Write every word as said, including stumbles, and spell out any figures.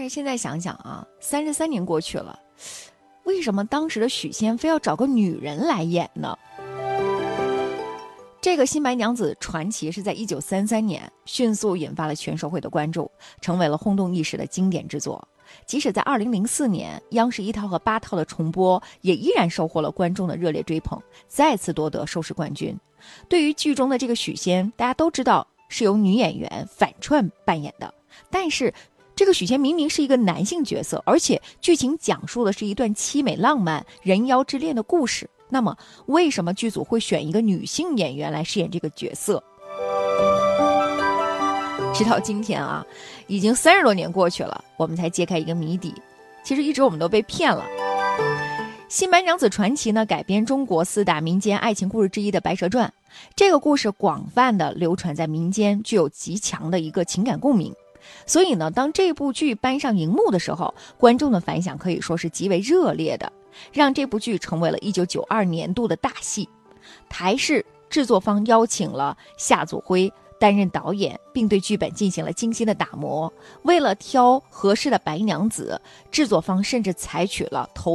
是现在想想啊，三十三年过去了，为什么当时的许仙非要找个女人来演呢？这个《新白娘子传奇》是在一九三三年迅速引发了全社会的关注，成为了轰动一时的经典之作。即使在二零零四年，央视一套和八套的重播，也依然收获了观众的热烈追捧，再次夺得收视冠军。对于剧中的这个许仙，大家都知道是由女演员反串扮演的，但是这个许仙明明是一个男性角色，而且剧情讲述的是一段凄美浪漫人妖之恋的故事。那么为什么剧组会选一个女性演员来饰演这个角色？直到今天啊，已经三十多年过去了，我们才揭开一个谜底。其实一直我们都被骗了。《新白娘子传奇》呢，改编中国四大民间爱情故事之一的《白蛇传》。这个故事广泛的流传在民间，具有极强的一个情感共鸣。所以呢，当这部剧搬上荧幕的时候，观众的反响可以说是极为热烈的，让这部剧成为了一九九二年度的大戏。台视制作方邀请了夏祖辉担任导演，并对剧本进行了精心的打磨。为了挑合适的白娘子，制作方甚至采取了投